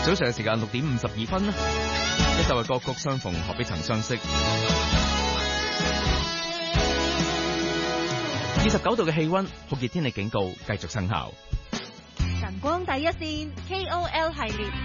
早上嘅時間6:52啦，一首嘅歌曲相逢何必曾相識。29度嘅氣溫，酷熱天氣警告繼續生效。 晨光第一線 KOL 系列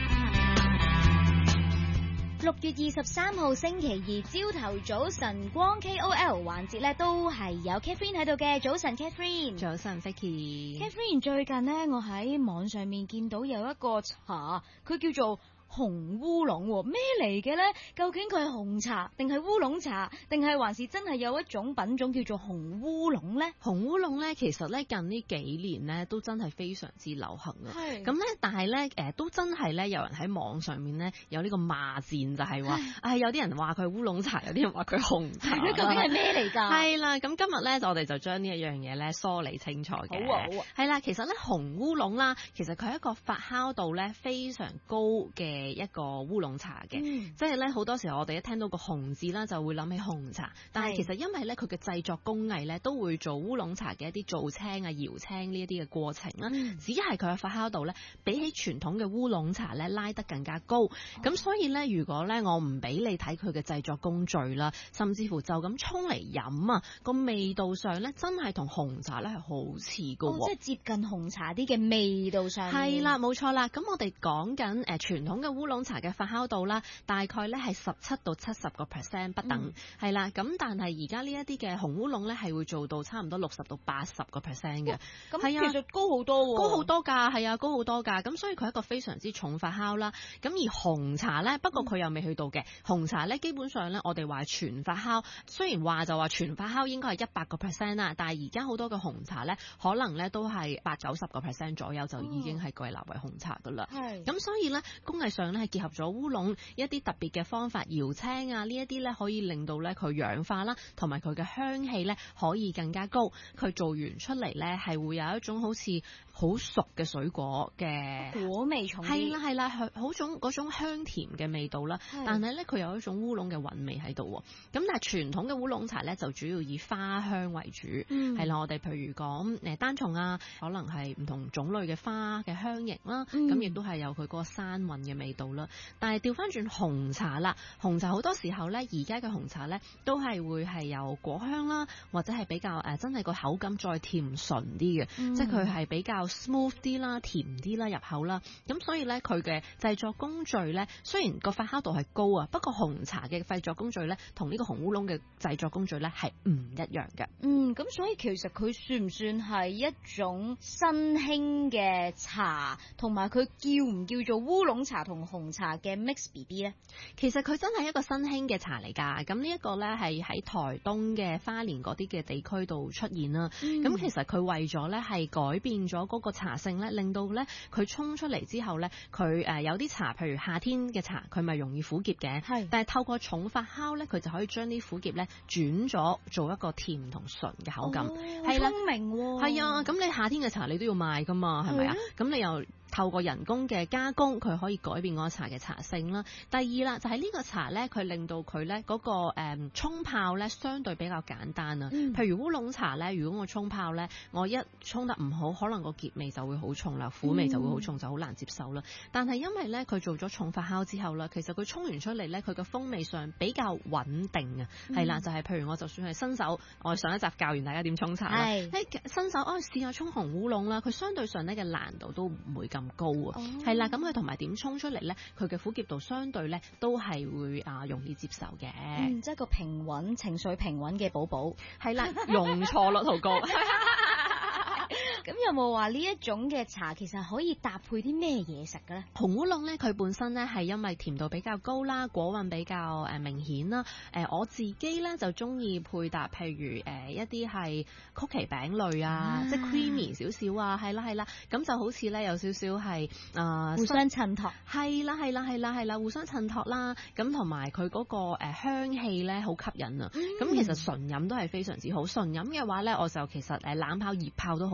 ，6月23號星期二朝頭早晨光 KOL 環節咧，都係有 Catherine 喺度嘅。早晨 Catherine。 早晨 Vicky。 Catherine， 最近呢，我喺網上面見到有一個茶，佢叫做紅烏龍，咩嚟嘅呢？究竟佢係紅茶定係烏龍茶，定係還是真係有一種品種叫做紅烏龍呢？ 紅烏龍咧，其實咧近呢幾年咧都真係非常之流行啊。咁咧，但係咧都真係咧有人喺網上面咧有呢個罵戰，就係話有啲人話佢烏龍茶，有啲人話佢紅茶。 究竟係咩嚟㗎？ 係啦，咁今日咧我哋就將呢一樣嘢咧梳理清楚嘅。 好啊。 係啦，其實咧紅烏龍啦，其實佢係一個發酵度咧非常高嘅一個烏龍茶嘅，即係咧好多時候我哋一聽到個紅字啦，就會諗起紅茶。但係其實因為咧佢嘅製作工藝咧都會做烏龍茶嘅一啲造青啊、搖青呢一啲嘅過程啦，只係佢嘅發酵度咧比起傳統嘅烏龍茶咧拉得更加高。咁所以咧，如果咧我唔俾你睇佢嘅製作工序啦，甚至乎就咁沖嚟飲啊，個味道上咧真係同紅茶咧係好似㗎。 即係接近紅茶啲嘅味道上。 係啦，冇錯啦。咁我哋講緊傳統嘅烏龍茶嘅發酵度啦，大概咧係17到70% 不等，係啦。咁但係而家呢一啲嘅紅烏龍咧係會做到差唔多60到80% 嘅。 咁其實高好多喎。 高好多㗎，係啊，高好多㗎。咁所以佢係一個非常之重發酵啦。咁而紅茶咧，不過佢又未去到嘅。紅茶咧基本上咧，我哋話全發酵，雖然話就話全發酵應該係100% 啦，但係而家好多嘅紅茶咧，可能咧都係80-90% 左右就已經係歸納為紅茶㗎啦。咁所以咧，工藝上咧係結合咗烏龍一啲特別嘅方法，搖青啊呢一啲咧可以令到咧佢氧化啦，同埋佢嘅香氣咧可以更加高。佢做完出嚟咧係會有一種好似好熟嘅水果嘅果味重啲。 係啦，好種嗰種香甜嘅味道啦。但係咧佢有一種烏龍嘅韻味喺度。咁但係傳統嘅烏龍茶咧就主要以花香為主。係啦，我哋譬如講單叢啊，可能係唔同種類嘅花嘅香型啦。咁亦都係有佢嗰個山韻嘅味道啦。但係調翻轉紅茶啦，紅茶好多時候咧，而家嘅紅茶咧都係會係有果香啦，或者係比較真係個口感再甜純啲嘅，即係佢係比較 smooth 啲啦，甜啲啦入口啦。咁所以咧佢嘅製作工序咧，雖然個發酵度係高啊，不過紅茶嘅製作工序咧同呢個紅烏龍嘅製作工序咧係唔一樣嘅。 咁所以其實佢算唔算係一種新興嘅茶，同埋佢叫唔叫做烏龍茶同紅茶嘅 mix BB 咧？ 其實佢真係一個新興嘅茶嚟㗎。咁呢一個咧係喺台東嘅花蓮嗰啲嘅地區度出現啦。咁其實佢為咗咧係改變咗嗰個茶性咧，令到咧佢沖出嚟之後咧，佢有啲茶，譬如夏天嘅茶，佢咪容易苦澀嘅。但係透過重發酵咧，佢就可以將啲苦澀咧轉咗做一個甜同純嘅口感。係啦， 聰明喎。 係啊，咁你夏天嘅茶你都要賣㗎嘛，係咪啊？咁你又透過人工嘅加工，佢可以改變嗰個茶嘅茶性啦。第二啦，就係呢個茶咧，佢令到佢咧嗰個沖泡咧相對比較簡單啊。譬如烏龍茶咧，如果我沖泡咧，我一沖得唔好，可能個澀味就會好重啦，苦味就會好重，就好難接受啦。但係因為咧佢做咗重發酵之後啦，其實佢沖完出嚟咧，佢嘅風味上比較穩定啊。係啦，就係譬如我就算係新手，我上一集教完大家點沖茶啦，新手試下沖紅烏龍啦，佢相對上咧嘅難度都唔會咁高啊。係啦，咁佢同埋點沖出嚟咧，佢嘅苦澀度相對咧都係會容易接受嘅。 即係個平穩情緒平穩嘅寶寶。 係啦，容錯率好高。 咁有冇話呢一種嘅茶其實可以搭配啲咩嘢食嘅咧？ 紅烏龍咧，佢本身咧係因為甜度比較高啦，果韻比較明顯啦。我自己咧就中意配搭，譬如一啲係曲奇餅類啊，即係 creamy 少少啊，係啦，咁就好似咧有少少係互相襯托。 係啦，互相襯托啦。咁同埋佢嗰個香氣咧好吸引啊。咁其實純飲都係非常之好。純飲嘅話咧，我就其實冷泡熱泡都好飲。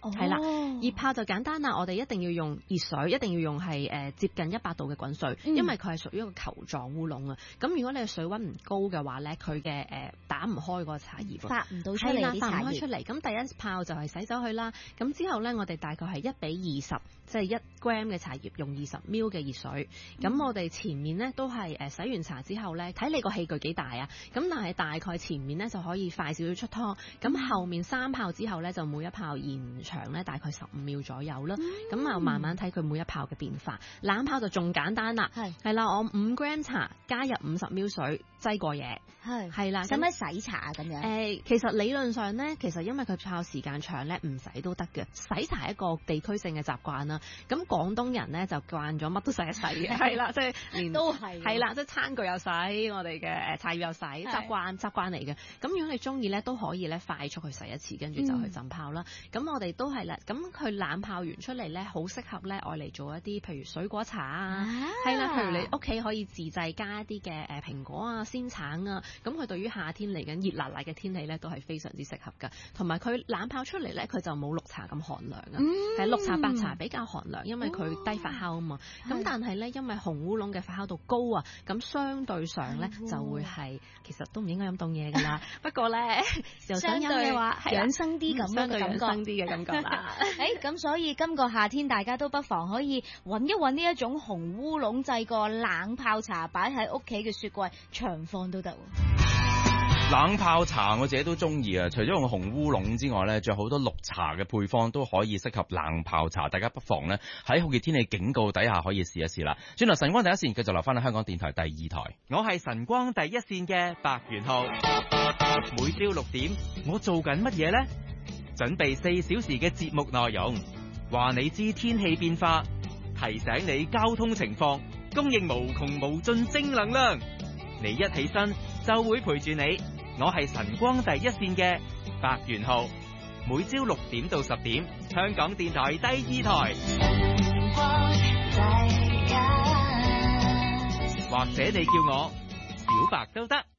係啦，熱泡就簡單啦，我哋一定要用熱水，一定要用係接近100度嘅滾水，因為佢係屬於一個球狀烏龍啊。咁如果你嘅水溫唔高嘅話咧，佢嘅打唔開嗰個茶葉， 發唔到出嚟啲茶葉。 發唔開出嚟。咁第一泡就係洗走佢啦。咁之後咧，我哋大概係1:20，即係1 gram 嘅茶葉用20 ml 嘅熱水。咁我哋前面咧都係洗完茶之後咧，睇你個器具幾大啊。咁但係大概前面咧就可以快少少出湯。咁後面3泡之後咧，就每一泡延長咧大概15秒左右啦。咁啊慢慢睇佢每一泡嘅變化。冷泡就仲簡單啦。係啦，我5 gram 茶加入50 ml 水，擠過嘢。係啦。 使唔使洗茶啊？咁樣？ 其實理論上咧，其實因為佢泡時間長咧，唔使都得嘅。洗茶係一個地區性嘅習慣啦。咁廣東人咧就慣咗乜都洗一洗嘅。係啦，即係連都係。 係啦，即係餐具又洗，我哋嘅茶葉又洗，習慣嚟嘅。咁如果你中意咧，都可以咧快速去洗一次，跟住就去浸泡啦。咁我哋都係啦。咁佢冷泡完出嚟咧，好適合咧愛嚟做一啲譬如水果茶啊。係啦，譬如你屋企可以自製加一啲嘅蘋果啊、鮮橙啊。咁佢對於夏天嚟緊熱辣辣嘅天氣咧，都係非常之適合㗎。同埋佢冷泡出嚟咧，佢就冇綠茶咁寒涼啊。係綠茶、白茶比較寒涼，因為佢低發酵啊嘛。咁但係咧，因為紅烏龍嘅發酵度高啊，咁相對上咧就會係其實都唔應該飲凍嘢㗎啦。不過咧，又想飲嘅話， 養生啲咁樣嘅感覺， 養生啲嘅感覺啦。 咁所以今個夏天大家都不妨可以揾一揾呢一種紅烏龍製個冷泡茶，擺喺屋企嘅雪櫃長放都得。 冷泡茶我自己都中意啊！除咗用紅烏龍之外咧，仲有好多綠茶嘅配方都可以適合冷泡茶，大家不妨咧喺酷熱天氣警告底下可以試一試啦。轉頭晨光第一線繼續留翻喺香港電台第2台， 我係晨光第一線嘅白元浩。每朝6點，我做緊乜嘢呢？準備4小時嘅節目內容，話你知天氣變化，提醒你交通情況，供應無窮無盡正能量。你一起身就會陪住你。我係晨光第一線嘅白元浩，每朝6點到10點，香港電台第2台。或者你叫我小白都得。